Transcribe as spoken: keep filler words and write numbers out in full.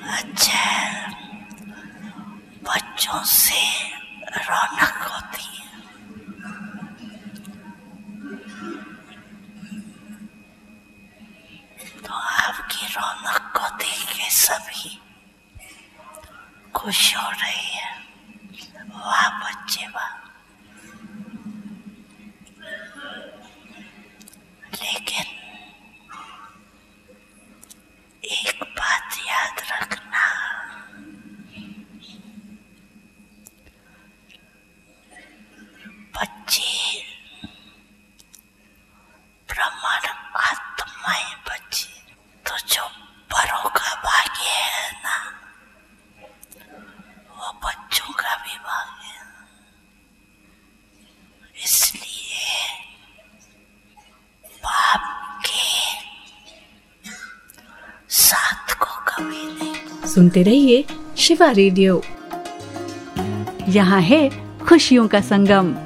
अच्छा, बच्चों से रौनक होती है। तो आपकी रौनक को देख के सभी खुश हो रही है। वाह बच्चे वाह। लेकिन एक बात याद रखना, बच्चे ब्रह्मांड आत्माएं बच्चे, तो जो बड़ों का भाग्य है ना, वो बच्चों का भी भाग्य है। इसलिए बाप के साथ को कभी नहीं। सुनते रहिए शिवा रेडियो, यहाँ है खुशियों का संगम।